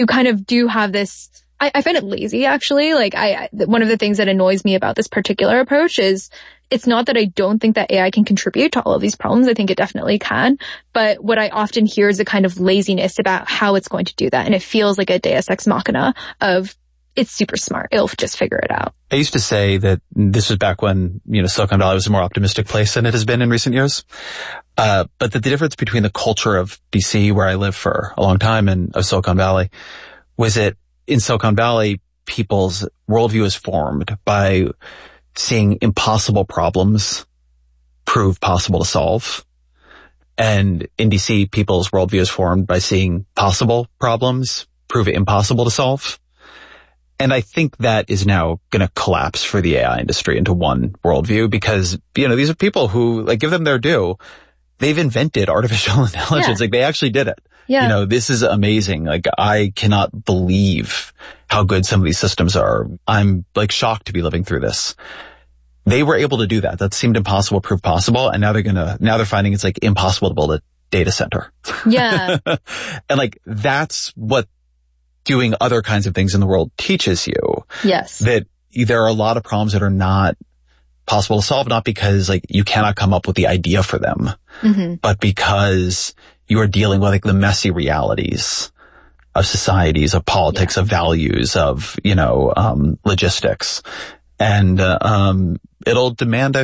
you kind of do have this, I find it lazy, actually. Like, one of the things that annoys me about this particular approach is it's not that I don't think that AI can contribute to all of these problems. I think it definitely can. But what I often hear is a kind of laziness about how it's going to do that. And it feels like a deus ex machina of, it's super smart. It'll just figure it out. I used to say that this was back when, Silicon Valley was a more optimistic place than it has been in recent years. But that the difference between the culture of DC, where I lived for a long time, and of Silicon Valley, was that in Silicon Valley, people's worldview is formed by seeing impossible problems prove possible to solve. And in DC, people's worldview is formed by seeing possible problems prove impossible to solve. And I think that is now going to collapse for the AI industry into one worldview because, these are people who, like, give them their due. They've invented artificial intelligence. Yeah. Like, they actually did it. Yeah. This is amazing. Like, I cannot believe how good some of these systems are. I'm, like, shocked to be living through this. They were able to do that. That seemed impossible, proved possible. And now they're finding it's, like, impossible to build a data center. Yeah. And, like, that's what doing other kinds of things in the world teaches you. Yes. That there are a lot of problems that are not possible to solve, not because, like, you cannot come up with the idea for them, but because you are dealing with, like, the messy realities of societies, of politics, of values, of, logistics. And it'll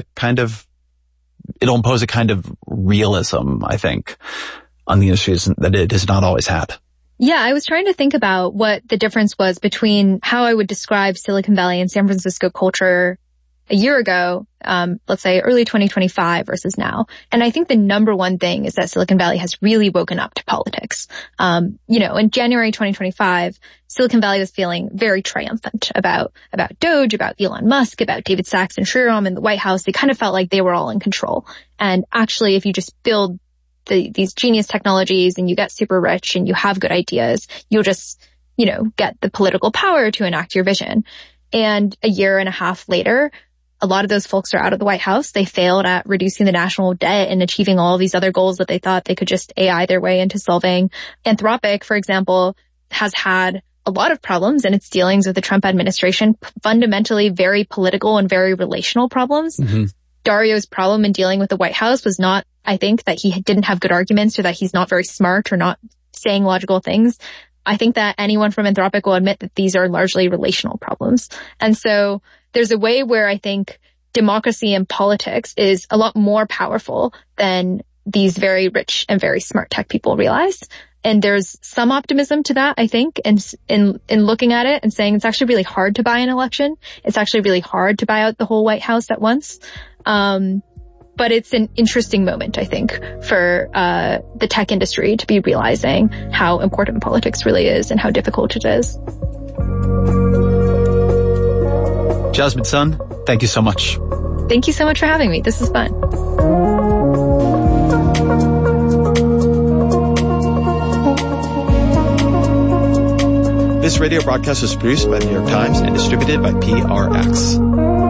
impose a kind of realism, I think, on the industries that it has not always had. Yeah, I was trying to think about what the difference was between how I would describe Silicon Valley and San Francisco culture a year ago, let's say early 2025 versus now. And I think the number one thing is that Silicon Valley has really woken up to politics. In January 2025, Silicon Valley was feeling very triumphant about Doge, about Elon Musk, about David Sacks and Shriram in the White House. They kind of felt like they were all in control. And actually, if you just build these genius technologies and you get super rich and you have good ideas, you'll just, get the political power to enact your vision. And a year and a half later, a lot of those folks are out of the White House. They failed at reducing the national debt and achieving all of these other goals that they thought they could just AI their way into solving. Anthropic, for example, has had a lot of problems in its dealings with the Trump administration, fundamentally very political and very relational problems. Mm-hmm. Dario's problem in dealing with the White House was not, I think, that he didn't have good arguments or that he's not very smart or not saying logical things. I think that anyone from Anthropic will admit that these are largely relational problems. And so there's a way where I think democracy and politics is a lot more powerful than these very rich and very smart tech people realize. And there's some optimism to that, I think, in looking at it and saying it's actually really hard to buy an election. It's actually really hard to buy out the whole White House at once. But it's an interesting moment, I think, for the tech industry to be realizing how important politics really is and how difficult it is. Jasmine Sun, thank you so much. Thank you so much for having me. This is fun. This radio broadcast was produced by the New York Times and distributed by PRX.